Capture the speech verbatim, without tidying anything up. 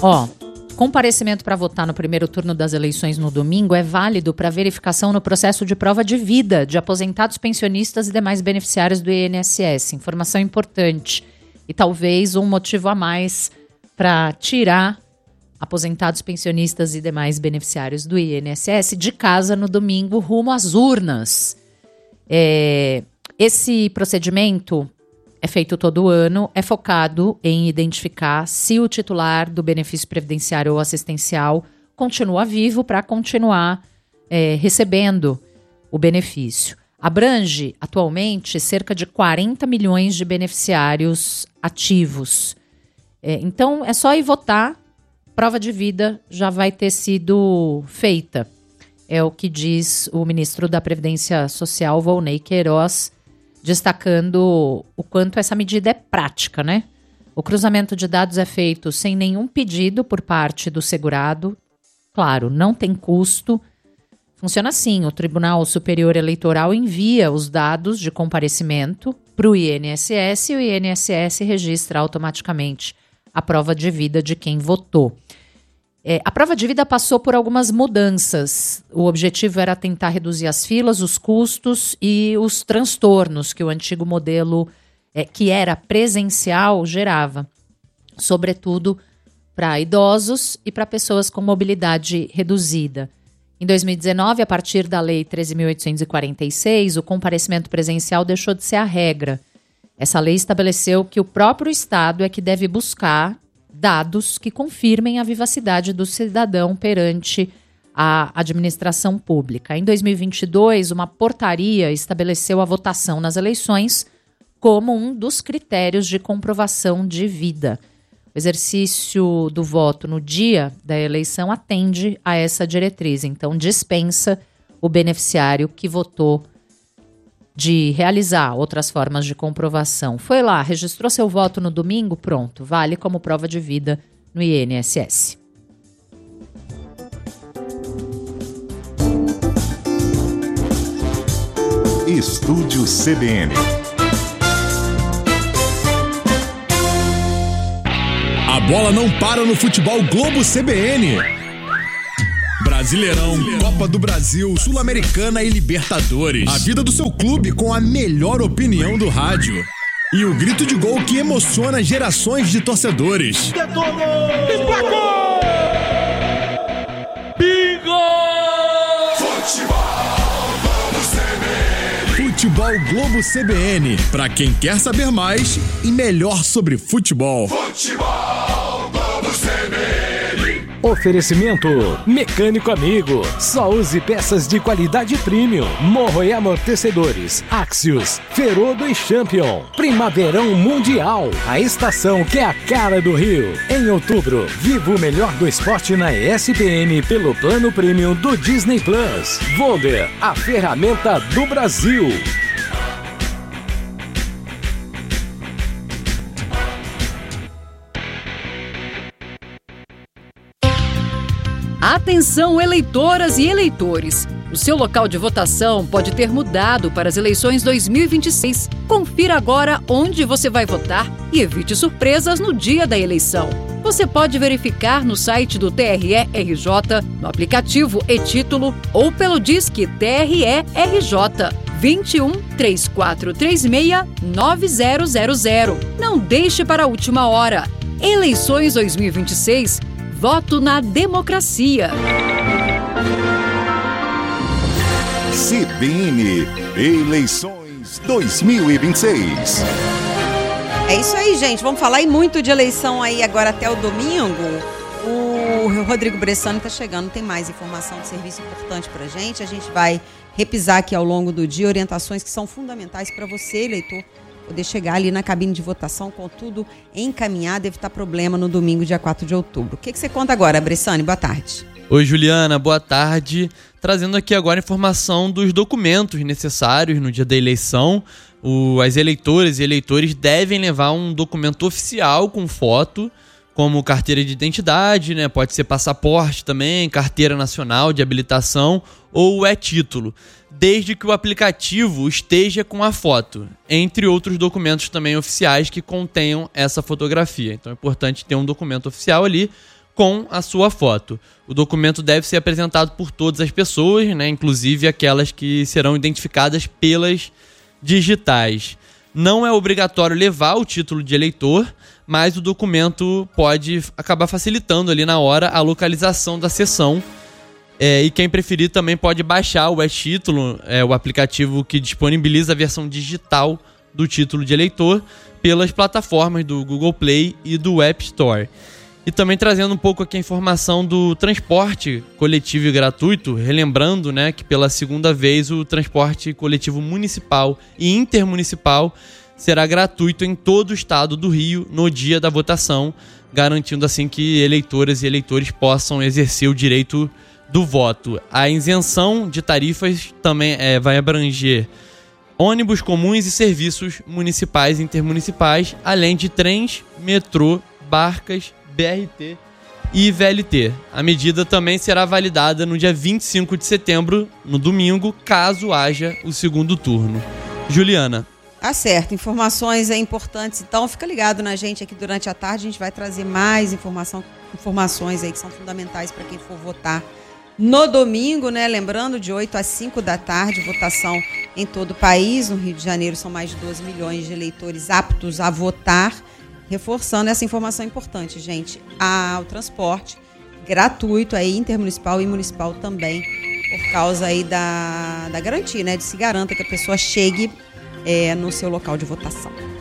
Ó, comparecimento para votar no primeiro turno das eleições no domingo é válido para verificação no processo de prova de vida de aposentados, pensionistas e demais beneficiários do I N S S. Informação importante. E talvez um motivo a mais para tirar aposentados, pensionistas e demais beneficiários do I N S S de casa no domingo rumo às urnas. É, esse procedimento é feito todo ano, é focado em identificar se o titular do benefício previdenciário ou assistencial continua vivo para continuar é, recebendo o benefício. Abrange, atualmente, cerca de quarenta milhões de beneficiários ativos. É, então, é só ir votar, prova de vida já vai ter sido feita. É o que diz o ministro da Previdência Social, Volney Queiroz, destacando o quanto essa medida é prática, né? O cruzamento de dados é feito sem nenhum pedido por parte do segurado. Claro, não tem custo. Funciona assim, o Tribunal Superior Eleitoral envia os dados de comparecimento para o I N S S e o I N S S registra automaticamente a prova de vida de quem votou. É, a prova de vida passou por algumas mudanças. O objetivo era tentar reduzir as filas, os custos e os transtornos que o antigo modelo, é, que era presencial, gerava. Sobretudo para idosos e para pessoas com mobilidade reduzida. Em dois mil e dezenove, a partir da Lei treze mil oitocentos e quarenta e seis, o comparecimento presencial deixou de ser a regra. Essa lei estabeleceu que o próprio Estado é que deve buscar dados que confirmem a vivacidade do cidadão perante a administração pública. Em dois mil e vinte e dois, uma portaria estabeleceu a votação nas eleições como um dos critérios de comprovação de vida. O exercício do voto no dia da eleição atende a essa diretriz, então dispensa o beneficiário que votou de realizar outras formas de comprovação. Foi lá, registrou seu voto no domingo, pronto, vale como prova de vida no I N S S. Estúdio C B N. A bola não para no futebol Globo C B N. Brasileirão, Copa do Brasil, Sul-Americana e Libertadores. A vida do seu clube com a melhor opinião do rádio. E o grito de gol que emociona gerações de torcedores. Detonou! Emplacou! Bingo! Futebol Globo C B N. Futebol Globo C B N. Pra quem quer saber mais e melhor sobre futebol. Futebol Globo C B N. Oferecimento Mecânico Amigo. Só use peças de qualidade premium. Morro e amortecedores. Axios, Ferodo e Champion. Primaverão Mundial. A estação que é a cara do Rio. Em outubro, viva o melhor do esporte na E S P N pelo plano premium do Disney Plus. Volder, a ferramenta do Brasil. Atenção, eleitoras e eleitores! O seu local de votação pode ter mudado para as eleições dois mil e vinte e seis. Confira agora onde você vai votar e evite surpresas no dia da eleição. Você pode verificar no site do T R E R J, no aplicativo e-Título ou pelo Disque T R E R J vinte e um, três quatro três seis, nove zero zero zero. Não deixe para a última hora. Eleições dois mil e vinte e seis. Voto na democracia. C B N Eleições dois mil e vinte e seis. É isso aí, gente. Vamos falar aí muito de eleição aí agora até o domingo. O Rodrigo Bressani está chegando, tem mais informação de serviço importante para a gente. A gente vai repisar aqui ao longo do dia orientações que são fundamentais para você, eleitor, poder chegar ali na cabine de votação com tudo encaminhado, evitar problema no domingo, dia quatro de outubro. O que, que você conta agora, Bressani? Boa tarde. Oi, Juliana, boa tarde. Trazendo aqui agora informação dos documentos necessários no dia da eleição. O, as eleitoras e eleitores devem levar um documento oficial com foto, como carteira de identidade, né? Pode ser passaporte também, carteira nacional de habilitação ou e-título, desde que o aplicativo esteja com a foto, entre outros documentos também oficiais que contenham essa fotografia. Então é importante ter um documento oficial ali com a sua foto. O documento deve ser apresentado por todas as pessoas, né, inclusive aquelas que serão identificadas pelas digitais. Não é obrigatório levar o título de eleitor, mas o documento pode acabar facilitando ali na hora a localização da sessão. É, e quem preferir também pode baixar o e-título, é, o aplicativo que disponibiliza a versão digital do título de eleitor, pelas plataformas do Google Play e do App Store. E também trazendo um pouco aqui a informação do transporte coletivo e gratuito, relembrando, né, que pela segunda vez o transporte coletivo municipal e intermunicipal será gratuito em todo o estado do Rio no dia da votação, garantindo assim que eleitoras e eleitores possam exercer o direito do voto. A isenção de tarifas também é, vai abranger ônibus comuns e serviços municipais e intermunicipais, além de trens, metrô, barcas, B R T e V L T. A medida também será validada no dia vinte e cinco de setembro, no domingo, caso haja o segundo turno. Juliana. Tá certo, informações é importantes, então fica ligado na gente aqui durante a tarde, a gente vai trazer mais informação, informações aí que são fundamentais para quem for votar no domingo, né? Lembrando, de oito às cinco da tarde, votação em todo o país. No Rio de Janeiro são mais de doze milhões de eleitores aptos a votar. Reforçando essa informação importante, gente. Há o transporte gratuito aí, intermunicipal e municipal também, por causa aí da, da garantia, né? De se garanta que a pessoa chegue é, no seu local de votação.